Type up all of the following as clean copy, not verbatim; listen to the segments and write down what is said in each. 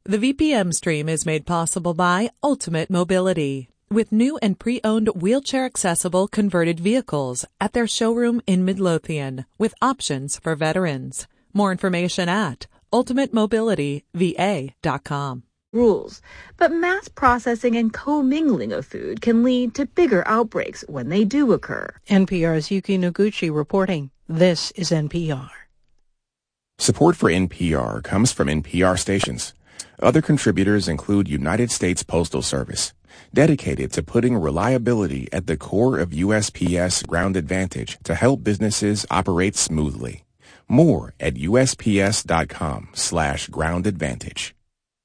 The VPM stream is made possible by Ultimate Mobility, with new and pre-owned wheelchair-accessible converted vehicles at their showroom in Midlothian, with options for veterans. More information at ultimatemobilityva.com. Rules, but mass processing and commingling of food can lead to bigger outbreaks when they do occur. NPR's Yuki Noguchi reporting. This is NPR. Support for NPR comes from NPR stations. Other contributors include United States Postal Service, dedicated to putting reliability at the core of USPS Ground Advantage to help businesses operate smoothly. More at USPS.com/Ground Advantage.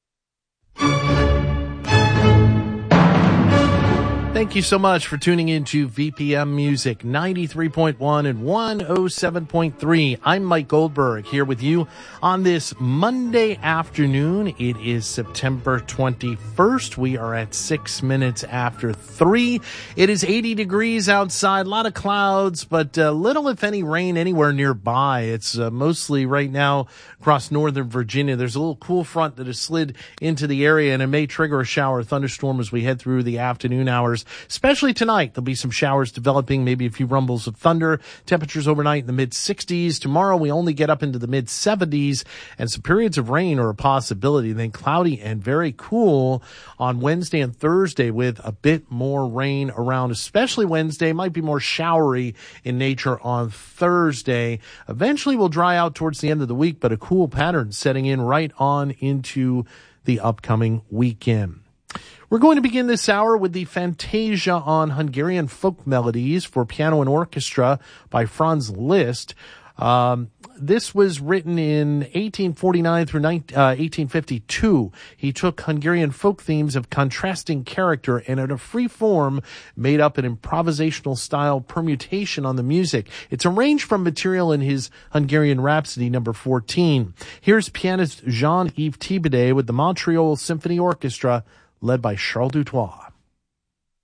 Thank you so much for tuning in to VPM Music 93.1 and 107.3. I'm Mike Goldberg here with you on this Monday afternoon. It is September 21st. We are at 6 minutes after 3. It is 80 degrees outside, a lot of clouds, but little, if any, rain anywhere nearby. It's mostly right now across northern Virginia. There's a little cool front that has slid into the area, and it may trigger a shower or thunderstorm as we head through the afternoon hours. Especially tonight, there'll be some showers developing, maybe a few rumbles of thunder. Temperatures overnight in the mid-60s. Tomorrow, we only get up into the mid-70s, and some periods of rain are a possibility. Then cloudy and very cool on Wednesday and Thursday with a bit more rain around, especially Wednesday. Might be more showery in nature on Thursday. Eventually, we'll dry out towards the end of the week, but a cool pattern setting in right on into the upcoming weekend. We're going to begin this hour with the Fantasia on Hungarian Folk Melodies for Piano and Orchestra by Franz Liszt. This was written in 1849 through 1852. He took Hungarian folk themes of contrasting character and in a free form made up an improvisational style permutation on the music. It's arranged from material in his Hungarian Rhapsody number 14. Here's pianist Jean-Yves Thibaudet with the Montreal Symphony Orchestra led by Charles Dutoit.